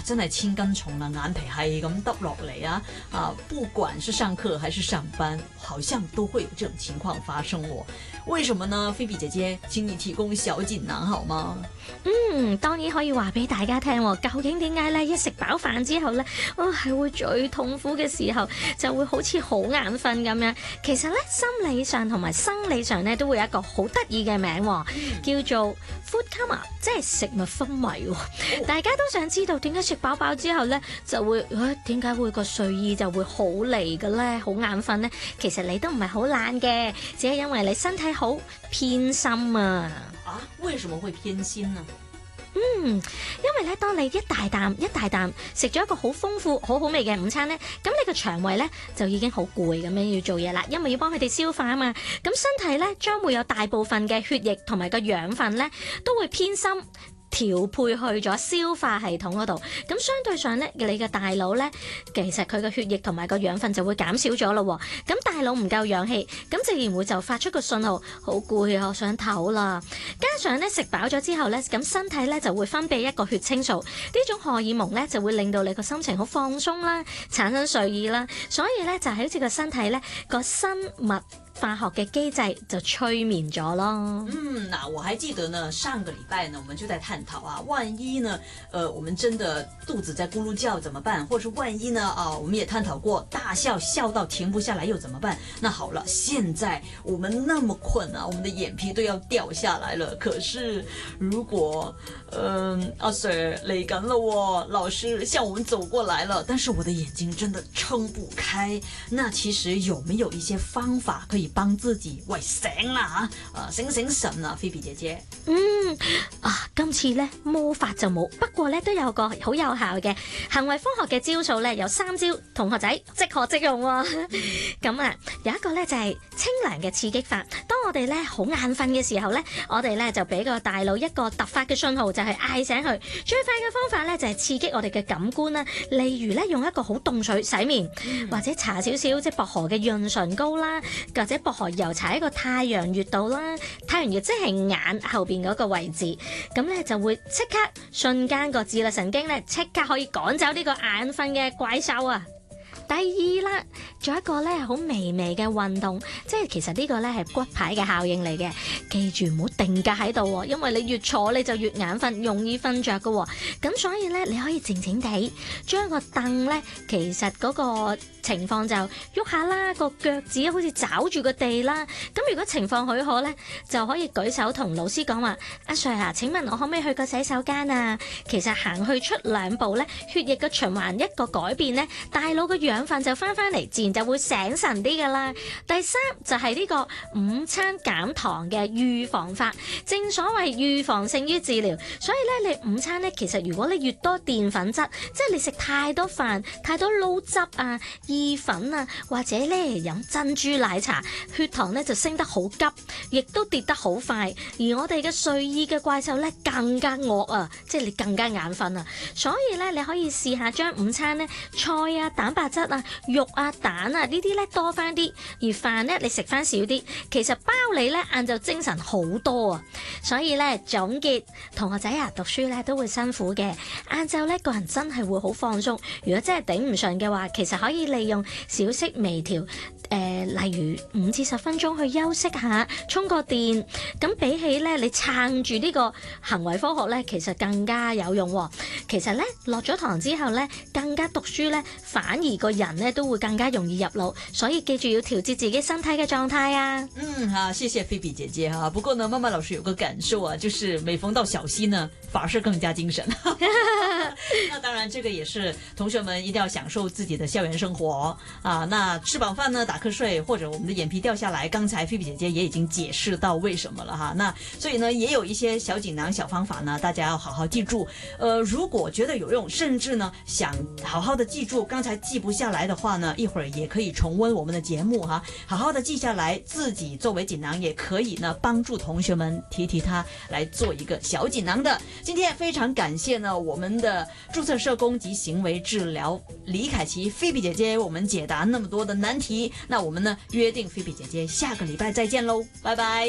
真係千斤重啦，眼皮係咁耷落嚟啊！不管是上課還是上班，好像都會有這種情況發生喎。為什麼呢？菲比姐姐，請你提供小錦囊好嗎？ 當然可以話俾大家聽喎，究竟點解咧一食飽飯之後咧，係會最痛苦嘅時候，就會好似好眼瞓咁樣。其實咧心理上同埋生理上咧都會有一個好得意嘅名，叫做 food coma， 即係食物昏迷。大家都想知道點解食飽飽之後咧就會點解會個睡意就會好嚟嘅咧，好眼瞓咧？其實你都唔係好懶嘅，只係因為你身體好偏心啊！ 為什麼會偏心呢？ 因為咧，當你一大啖食咗一個好豐富、好好味嘅午餐咧，咁你個腸胃咧就已經好攰咁樣要做嘢啦，因為要幫佢哋消化啊嘛。咁身體咧將會有大部分嘅血液同埋個養分咧都會偏心調配去咗消化系統嗰度，咁相對上咧，你嘅大腦咧，其實佢嘅血液同埋個養分就會減少咗咯。咁大腦唔夠氧氣，咁自然會就發出個信號，好攰啊，我想唞啦。加上咧食飽咗之後咧，咁身體咧就會分泌一個血清素，呢種荷爾蒙咧就會令到你個心情好放鬆啦，產生睡意啦。所以咧就係好似個身體咧個生物化學嘅機制就催眠咗咯。 我還記得呢，上個禮拜呢，我們就在探討啊，萬一呢，我們真的肚子在咕嚕叫怎麼辦？或者萬一呢，我們也探討過大笑笑到停不下來又怎麼辦？那好了，現在我們那麼困啊，我們的眼皮都要掉下來了。可是如果阿 Sir 嚟緊了，老師向我們走過來了，但是我的眼睛真的撐不開，那其實有沒有一些方法可以幫自己醒啦醒醒神啊，菲比姐姐。 今次咧魔法就冇，不過咧都有個好有效嘅行為科學嘅招數咧，有3招，同學仔即學即用喎。咁有一個咧就係清涼嘅刺激法。當我哋咧好眼瞓嘅時候咧，我哋咧就俾個大腦一個突發嘅信號，就係嗌醒佢。最快嘅方法咧就係刺激我哋嘅感官啦，例如咧用一個好凍水洗面，或者搽少少即係薄荷嘅潤唇膏啦，或者薄荷油搽喺個太陽穴度啦。太陽穴即係眼後邊嗰個位置，咁咧就會即刻瞬間個自律神經咧即刻可以趕走呢個眼瞓嘅怪獸啊！第二啦，仲有一個咧好微微嘅運動，即係其實呢個咧係骨牌嘅效應嚟嘅。記住唔好定格喺度，因為你越坐你就越眼瞓，容易瞓着㗎。咁所以咧你可以靜靜地將個凳咧，其實嗰個情況就喐下啦，個腳趾好似抓住個地啦。咁如果情況許可咧，就可以舉手同老師講話：阿 Sir 啊，請問我可唔可以去個洗手間啊？其實行去出2步咧，血液嘅循環一個改變咧，大腦嘅養分就翻嚟，自然就會醒神啲噶啦。第3就係呢個午餐減糖嘅預防法，正所謂預防勝於治療。所以咧，你午餐咧，其實如果你越多澱粉質，即係你食太多飯、太多撈汁啊、意粉啊，或者咧飲珍珠奶茶，血糖咧就升得好急，亦都跌得好快。而我哋嘅睡意嘅怪獸咧更加惡啊，即係你更加眼瞓啊。所以咧，你可以試下將午餐咧菜啊、蛋白質啊、肉啊、蛋啊呢啲咧多翻啲，而飯咧你食翻少啲，其實包你咧晏晝精神好多啊。所以咧總結，同學仔啊讀書咧都會辛苦嘅，晏晝咧個人真係會好放鬆。如果真係頂唔順嘅話，其實可以利用小息微調。例如5至10分鐘去休息下，充個電。咁比起咧，你撐住呢個行為科學咧，其實更加有用喎。其實咧，落咗堂之後咧，更加讀書咧，反而個人咧都會更加容易入腦。所以記住要調節自己身體嘅狀態啊。 謝謝菲比姐姐哈。不過呢，曼曼老師有個感受啊，就是每逢到小息呢，反而是更加精神。那當然，這個也是同學們一定要享受自己的校園生活啊。那吃飽飯呢，打瞌睡或者我們的眼皮掉下來，剛才菲比姐姐也已經解釋到為什麼了哈。那所以呢，也有一些小錦囊、小方法呢，大家要好好記住。如果覺得有用，甚至呢想好好的記住，剛才記不下來的話呢，一會兒也可以重溫我們的節目哈，好好的記下來，自己作為錦囊，也可以呢幫助同學們提它來做一個小錦囊的。今天非常感謝呢我們的註冊社工及行為治療李凱琪菲比姐姐，我們解答那麼多的難題。那我們呢約定菲比姐姐下個禮拜再見嘍，拜拜。